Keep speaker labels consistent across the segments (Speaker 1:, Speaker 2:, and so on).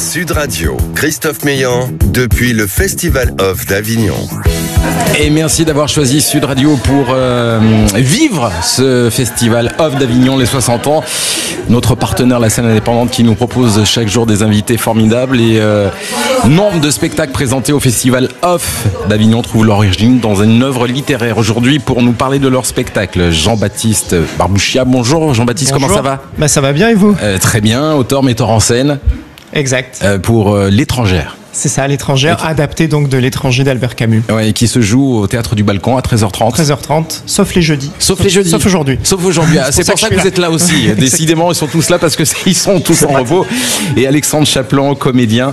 Speaker 1: Sud Radio, Christophe Meillan, depuis le Festival Off d'Avignon.
Speaker 2: Et merci d'avoir choisi Sud Radio pour vivre ce Festival Off d'Avignon, les 60 ans. Notre partenaire, la scène indépendante, qui nous propose chaque jour des invités formidables. Et nombre de spectacles présentés au Festival Off d'Avignon trouvent l'origine dans une œuvre littéraire. Aujourd'hui, pour nous parler de leur spectacle, Jean-Baptiste Barbouchia. Bonjour Jean-Baptiste,
Speaker 3: Bonjour.
Speaker 2: Comment ça va?
Speaker 3: Ça va bien et vous?
Speaker 2: Très bien, auteur, metteur en scène.
Speaker 3: Exact.
Speaker 2: Pour L'étrangère.
Speaker 3: C'est ça, L'étrangère, adapté donc de L'étranger d'Albert Camus.
Speaker 2: Ouais, qui se joue au Théâtre du Balcon à 13h30.
Speaker 3: 13h30, sauf les jeudis.
Speaker 2: Sauf les jeudis.
Speaker 3: Sauf aujourd'hui.
Speaker 2: Sauf aujourd'hui. C'est pour ça que vous êtes là aussi. Décidément, ils sont tous là parce que ils sont tous en repos. Et Alexandre Chaplan, comédien.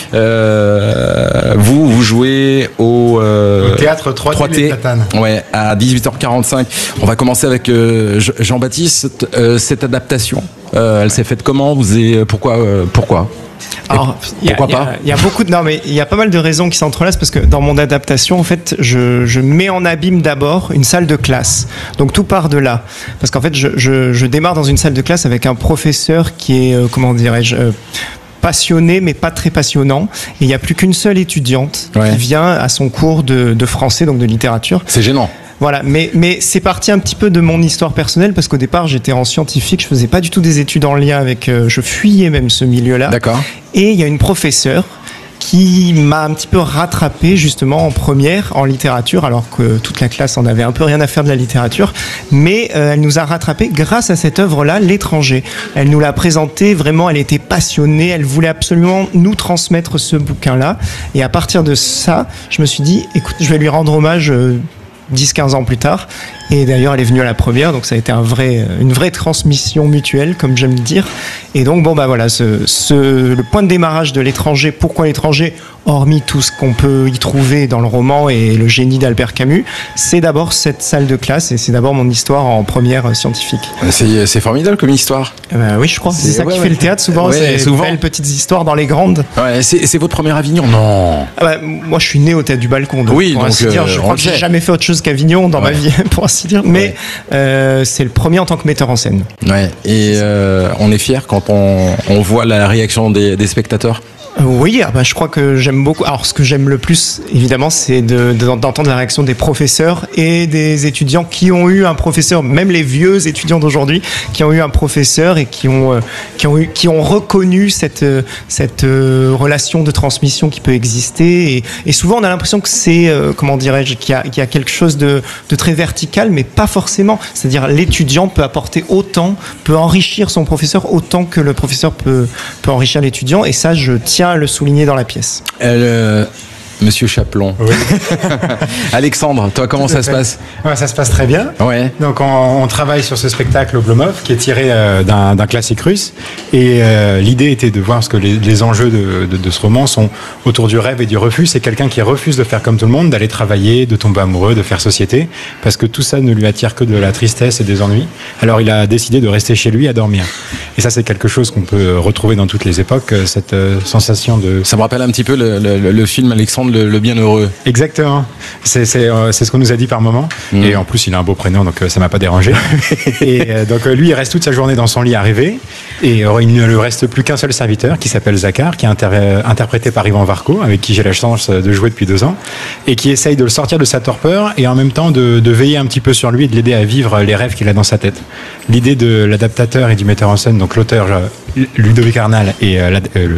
Speaker 2: Vous jouez au
Speaker 4: Théâtre 3T Platane.
Speaker 2: Ouais, à 18h45. On va commencer avec Jean-Baptiste. Cette adaptation, elle s'est faite comment? Pourquoi?
Speaker 3: Alors, il y a beaucoup de, non mais il y a pas mal de raisons qui s'entrelacent parce que dans mon adaptation, en fait, je mets en abîme d'abord une salle de classe. Donc tout part de là, parce qu'en fait, je démarre dans une salle de classe avec un professeur qui est, comment dirais-je, passionné mais pas très passionnant. Et il n'y a plus qu'une seule étudiante qui vient à son cours de français, donc de littérature.
Speaker 2: C'est gênant.
Speaker 3: Voilà, mais c'est parti un petit peu de mon histoire personnelle parce qu'au départ j'étais en scientifique, je faisais pas du tout des études en lien avec, je fuyais même ce milieu-là.
Speaker 2: D'accord.
Speaker 3: Et il y a une professeure qui m'a un petit peu rattrapé justement en première en littérature, alors que toute la classe en avait un peu rien à faire de la littérature, mais elle nous a rattrapé grâce à cette œuvre-là, L'étranger. Elle nous l'a présentée, vraiment, elle était passionnée, elle voulait absolument nous transmettre ce bouquin-là, et à partir de ça, je me suis dit, écoute, je vais lui rendre hommage 10-15 ans plus tard, et d'ailleurs elle est venue à la première, donc ça a été une vraie transmission mutuelle, comme j'aime dire. Et donc bon bah voilà, le point de démarrage de L'étranger. Pourquoi L'étranger, hormis tout ce qu'on peut y trouver dans le roman et le génie d'Albert Camus, c'est d'abord cette salle de classe et c'est d'abord mon histoire en première scientifique.
Speaker 2: C'est formidable comme histoire.
Speaker 3: Oui, je crois. C'est ça qui fait le théâtre souvent. C'est souvent belles petites histoires dans les grandes.
Speaker 2: Ouais, c'est votre première Avignon? Non.
Speaker 3: Moi, je suis né au Théâtre du Balcon. Donc,
Speaker 2: oui,
Speaker 3: pour
Speaker 2: donc
Speaker 3: ainsi dire, je crois que j'ai jamais fait autre chose qu'Avignon dans ma vie, pour ainsi dire. Mais c'est le premier en tant que metteur en scène. Ouais.
Speaker 2: Et on est fiers quand on voit la réaction des spectateurs.
Speaker 3: Oui, je crois que j'aime beaucoup. Alors, ce que j'aime le plus, évidemment, c'est d'entendre la réaction des professeurs et des étudiants qui ont eu un professeur, même les vieux étudiants d'aujourd'hui, qui ont eu un professeur et qui ont reconnu cette relation de transmission qui peut exister. Et souvent, on a l'impression que c'est, comment dirais-je, qu'il y a quelque chose de très vertical, mais pas forcément. C'est-à-dire, l'étudiant peut apporter autant, peut enrichir son professeur autant que le professeur peut enrichir l'étudiant. Et ça, je tiens à le souligner dans la pièce.
Speaker 2: Monsieur Chaplan. Oui. Alexandre, toi, comment ça se passe?
Speaker 4: Ça se passe très bien.
Speaker 2: Ouais.
Speaker 4: Donc, on travaille sur ce spectacle Oblomov qui est tiré d'un classique russe. Et l'idée était de voir ce que les enjeux de ce roman sont autour du rêve et du refus. C'est quelqu'un qui refuse de faire comme tout le monde, d'aller travailler, de tomber amoureux, de faire société, parce que tout ça ne lui attire que de la tristesse et des ennuis. Alors, il a décidé de rester chez lui à dormir. Et ça, c'est quelque chose qu'on peut retrouver dans toutes les époques, cette sensation de...
Speaker 2: Ça me rappelle un petit peu le film Alexandre le Bienheureux.
Speaker 4: Exactement. C'est ce qu'on nous a dit par moment. Et en plus, il a un beau prénom, donc ça m'a pas dérangé. Et donc lui, il reste toute sa journée dans son lit à rêver. Et il ne lui reste plus qu'un seul serviteur qui s'appelle Zakhar, qui est interprété par Ivan Varco, avec qui j'ai la chance de jouer depuis 2 ans, et qui essaye de le sortir de sa torpeur et en même temps de veiller un petit peu sur lui et de l'aider à vivre les rêves qu'il a dans sa tête. L'idée de l'adaptateur et du metteur en scène, donc l'auteur Ludovic Arnal et